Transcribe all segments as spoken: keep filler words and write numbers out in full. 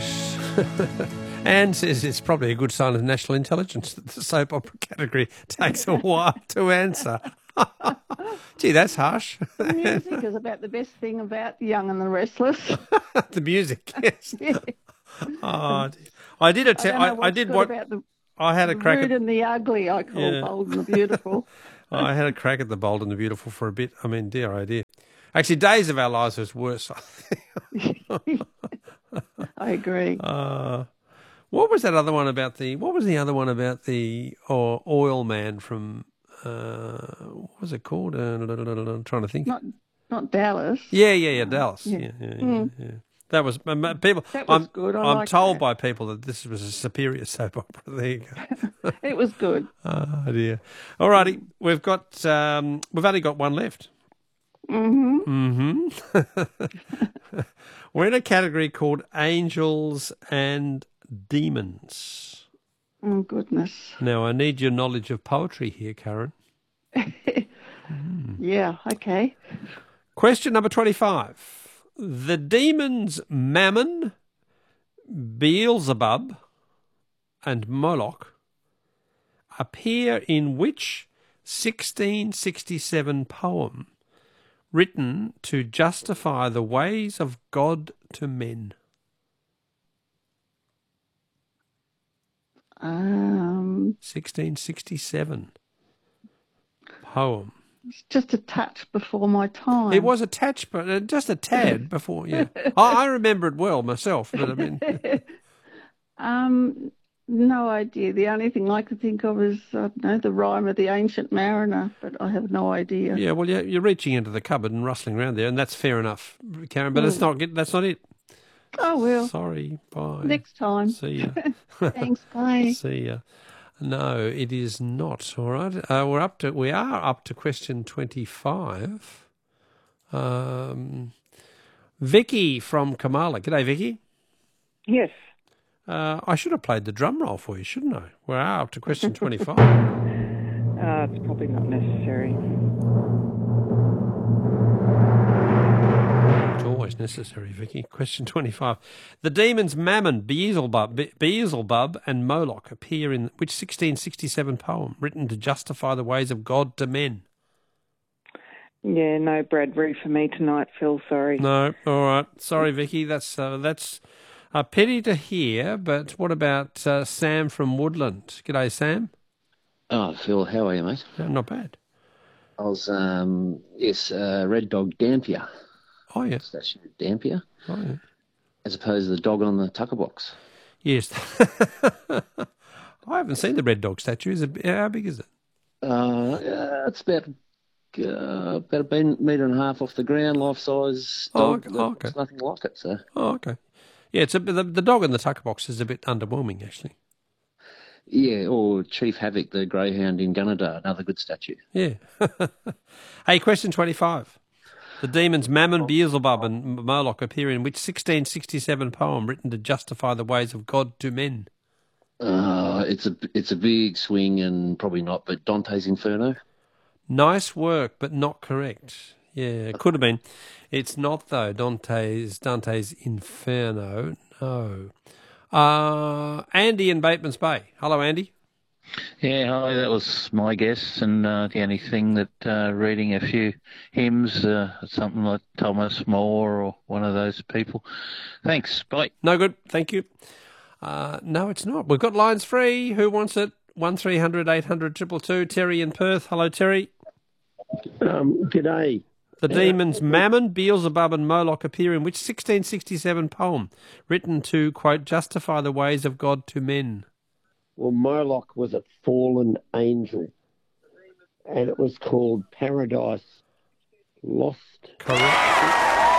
English. Anne says it's probably a good sign of national intelligence that the soap opera category takes a while to answer. Gee, that's harsh. The music is about the best thing about Young and the Restless. The music, yes. Yeah. Oh, dear. I did a te- I, don't know I, what's I did good what about the, I had a the crack rude at. and the ugly. I call Yeah. Bold and the Beautiful. I had a crack at the Bold and the Beautiful for a bit. I mean, dear, oh dear. Actually, Days of Our Lives was worse. I think. I agree. Uh, what was that other one about the? What was the other one about the oh, oil man from? Uh, what was it called? Uh, I'm trying to think. Not not Dallas. Yeah, yeah, yeah, Dallas. Yeah. Yeah, yeah, yeah. Mm. yeah. That was people. That was I'm, good. I I'm liked told that. by people that this was a superior soap opera. There you go. It was good. Oh dear. All righty, we've got um, we've only got one left. Mm-hmm. Mm-hmm. We're in a category called angels and demons. Oh, goodness. Now, I need your knowledge of poetry here, Karen. mm. Yeah, okay. Question number twenty-five. The demons Mammon, Beelzebub, and Moloch appear in which sixteen sixty-seven poem written to justify the ways of God to men? Um, sixteen sixty-seven poem. It's just a touch before my time. It was attached, but uh, just a tad before, yeah. I, I remember it well myself, but I mean... um, no idea. The only thing I could think of is, I don't know, the rhyme of the Ancient Mariner, but I have no idea. Yeah, well, you're, you're reaching into the cupboard and rustling around there, and that's fair enough, Karen, but mm. it's not, that's not it. Oh, well. Sorry, bye. Next time. See ya. Thanks, bye. See ya. No, it is not. All right, uh, we're up to we are up to question twenty-five. Um, Vicky from Kamala. G'day, Vicky. Yes. Uh, I should have played the drum roll for you, shouldn't I? We are up to question twenty-five. uh, it's probably not necessary. It's always necessary, Vicky. Question twenty-five. The demons Mammon, Beelzebub, Be- Beelzebub and Moloch appear in which sixteen sixty-seven poem written to justify the ways of God to men? Yeah, no Bradbury for me tonight, Phil, sorry. No, all right. Sorry, Vicky. That's uh, that's a pity to hear, but what about uh, Sam from Woodland? G'day, Sam. Oh, Phil, how are you, mate? No, not bad. I was, um, yes, uh, Red Dog Dampier. Oh, yeah. Statue of Dampier. Oh, yeah. As opposed to the dog on the tucker box. Yes. I haven't seen the Red Dog statue. Is it, how big is it? Uh, uh, it's about uh, about a metre and a half off the ground, life-size dog. Oh, okay. It's nothing like it, so. Oh, okay. Yeah, it's a, the, the dog in the tucker box is a bit underwhelming, actually. Yeah, or Chief Havoc, the greyhound in Gunnedah, another good statue. Yeah. Hey, question twenty-five. The demons Mammon, Beelzebub and Moloch appear in which sixteen sixty-seven poem written to justify the ways of God to men? Uh, it's a it's a big swing and probably not, but Dante's Inferno. Nice work, but not correct. Yeah, it could have been. It's not, though. Dante's Dante's Inferno. No. Uh, Andy in Bateman's Bay. Hello, Andy. Yeah, hi, that was my guess, and uh, the only thing that uh, reading a few hymns, uh, something like Thomas More or one of those people. Thanks, bye. No good, thank you. Uh, no, it's not. We've got lines free. Who wants it? one three hundred eight hundred two two two. Terry in Perth. Hello, Terry. Um, g'day. The demons Mammon, Beelzebub and Moloch appear in which sixteen sixty-seven poem written to, quote, justify the ways of God to men? Well, Moloch was a fallen angel, and it was called Paradise Lost. Correct.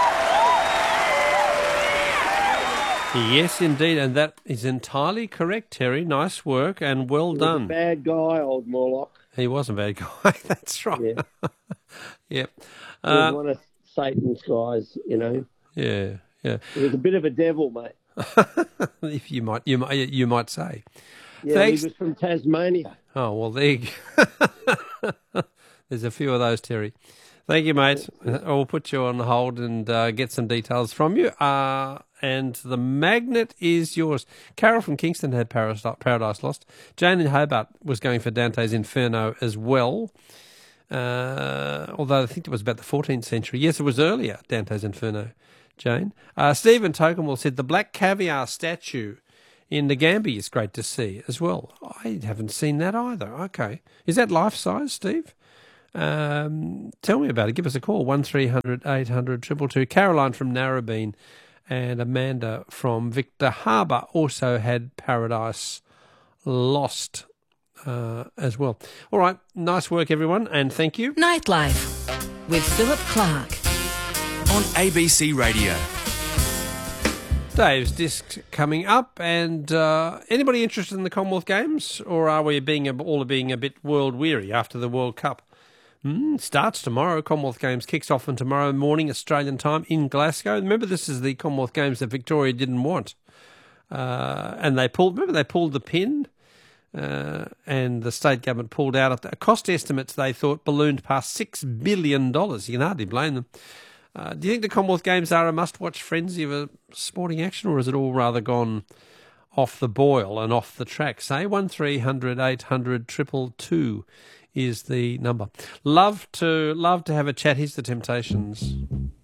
Yes, indeed, and that is entirely correct, Terry. Nice work and well He done. Was a bad guy, old Moloch. He was a bad guy. That's right. Yeah. Yep. He was Uh, one of Satan's guys, you know. yeah, yeah. He was a bit of a devil, mate. If you might, you might, you might say. Yeah, Thanks. he was from Tasmania. Oh well, there you go. There's a few of those, Terry. Thank you, mate. I'll put you on hold and uh, get some details from you. Uh, and the magnet is yours. Carol from Kingston had Paradise, Paradise Lost. Jane in Hobart was going for Dante's Inferno as well, uh, although I think it was about the fourteenth century. Yes, it was earlier, Dante's Inferno, Jane. Uh, Stephen Tokenwell said the black caviar statue in the Gambia is great to see as well. I haven't seen that either. Okay. Is that life-size, Steve? Um, tell me about it. Give us a call, one three hundred eight hundred two two two. Caroline from Narrabeen and Amanda from Victor Harbour also had Paradise Lost uh, as well. All right. Nice work, everyone, and thank you. Nightlife with Philip Clark on A B C Radio. Dave's disc coming up, and uh, anybody interested in the Commonwealth Games, or are we being a, all being a bit world weary after the World Cup? Mm, starts tomorrow. Commonwealth Games kicks off on tomorrow morning Australian time in Glasgow. Remember, this is the Commonwealth Games that Victoria didn't want, uh, and they pulled. Remember, they pulled the pin, uh, and the state government pulled out. Of the cost estimates they thought ballooned past six billion dollars. You can hardly blame them. Uh, do you think the Commonwealth Games are a must-watch frenzy of a sporting action, or is it all rather gone off the boil and off the track? Say one three hundred eight hundred two two two is the number. Love to love to have a chat. Here's the Temptations.